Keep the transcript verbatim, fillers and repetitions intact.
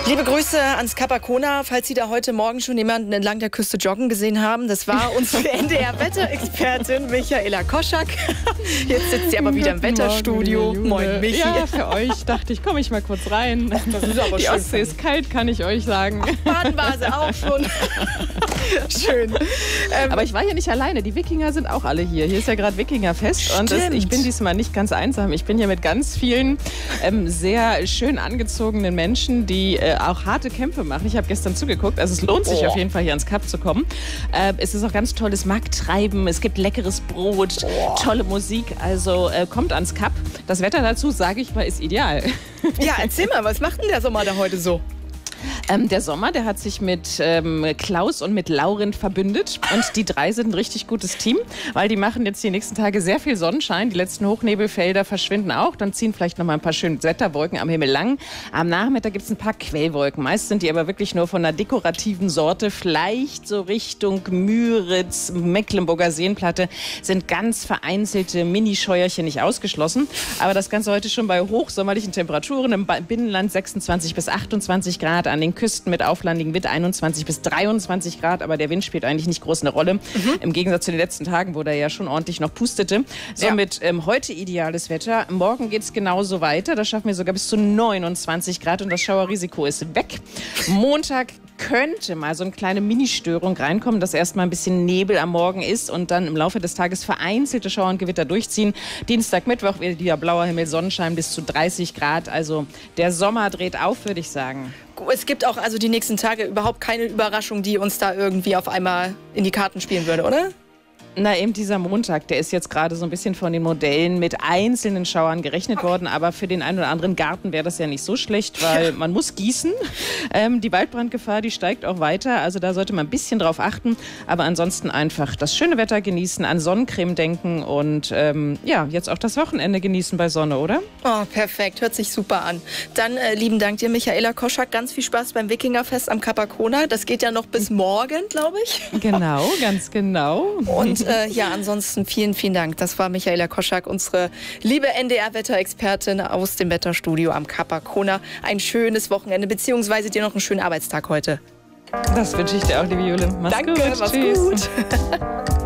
Liebe Grüße ans Capacona, falls Sie da heute Morgen schon jemanden entlang der Küste joggen gesehen haben. Das war unsere N D R-Wetterexpertin Michaela Koschak. Jetzt sitzt sie aber wieder im Wetterstudio. Morgen, Moin, Michi. Ja, für euch dachte ich, komme ich mal kurz rein. Ach, das ist aber Die schön. Ostsee ist kalt, kann ich euch sagen. Baden war sie auch schon. Schön. Ähm, Aber ich war hier nicht alleine. Die Wikinger sind auch alle hier. Hier ist ja gerade Wikingerfest. Und das, Stimmt. ich bin diesmal nicht ganz einsam. Ich bin hier mit ganz vielen ähm, sehr schön angezogenen Menschen, die äh, auch harte Kämpfe machen. Ich habe gestern zugeguckt. Also es lohnt sich Oh. auf jeden Fall, hier ans Kap zu kommen. Äh, es ist auch ganz tolles Markttreiben. Es gibt leckeres Brot, Oh. tolle Musik. Also äh, kommt ans Kap. Das Wetter dazu, sage ich mal, ist ideal. ja, erzähl mal, was macht denn der Sommer da heute so? Ähm, der Sommer, der hat sich mit ähm, Klaus und mit Laurent verbündet. Und die drei sind ein richtig gutes Team, weil die machen jetzt die nächsten Tage sehr viel Sonnenschein. Die letzten Hochnebelfelder verschwinden auch. Dann ziehen vielleicht noch mal ein paar schöne Wetterwolken am Himmel lang. Am Nachmittag gibt es ein paar Quellwolken. Meist sind die aber wirklich nur von einer dekorativen Sorte. Vielleicht so Richtung Müritz, Mecklenburger Seenplatte sind ganz vereinzelte Minischeuerchen nicht ausgeschlossen. Aber das Ganze heute schon bei hochsommerlichen Temperaturen. Im Binnenland sechsundzwanzig bis achtundzwanzig Grad. An den Küsten mit auflandigem Wind einundzwanzig bis dreiundzwanzig Grad, aber der Wind spielt eigentlich nicht groß eine Rolle. Mhm. Im Gegensatz zu den letzten Tagen, wo der ja schon ordentlich noch pustete. Somit ja. ähm, heute ideales Wetter. Morgen geht es genauso weiter. Da schaffen wir sogar bis zu neunundzwanzig Grad und das Schauerrisiko ist weg. Montag könnte mal so eine kleine Ministörung reinkommen, dass erstmal ein bisschen Nebel am Morgen ist und dann im Laufe des Tages vereinzelte Schauer und Gewitter durchziehen. Dienstag, Mittwoch wieder blauer Himmel, Sonnenschein bis zu dreißig Grad. Also der Sommer dreht auf, würde ich sagen. Es gibt auch also die nächsten Tage überhaupt keine Überraschung, die uns da irgendwie auf einmal in die Karten spielen würde, oder? Na, eben dieser Montag, der ist jetzt gerade so ein bisschen von den Modellen mit einzelnen Schauern gerechnet worden. Aber für den einen oder anderen Garten wäre das ja nicht so schlecht, weil man muss gießen. Ähm, die Waldbrandgefahr, die steigt auch weiter. Also da sollte man ein bisschen drauf achten. Aber ansonsten einfach das schöne Wetter genießen, an Sonnencreme denken und ähm, ja, jetzt auch das Wochenende genießen bei Sonne, oder? Oh, perfekt. Hört sich super an. Dann äh, lieben Dank dir, Michaela Koschak. Ganz viel Spaß beim Wikingerfest am Capacona. Das geht ja noch bis morgen, glaube ich. Genau, ganz genau. Und äh, ja, ansonsten vielen, vielen Dank. Das war Michaela Koschak, unsere liebe N D R-Wetterexpertin aus dem Wetterstudio am Capacona. Ein schönes Wochenende, beziehungsweise dir noch einen schönen Arbeitstag heute. Das wünsche ich dir auch, liebe Jule. Mach's Danke, gut. mach's Tschüss. gut.